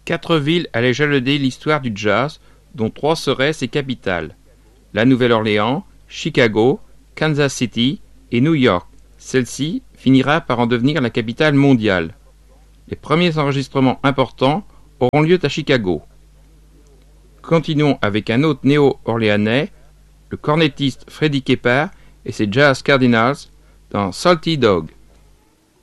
4 villes allaient jalonner l'histoire du jazz, dont 3 seraient ses capitales. La Nouvelle-Orléans, Chicago, Kansas City et New York. Celle-ci finira par en devenir la capitale mondiale. Les premiers enregistrements importants auront lieu à Chicago. Continuons avec un autre néo-orléanais, le cornettiste Freddie Keppard et ses Jazz Cardinals dans Salty Dog.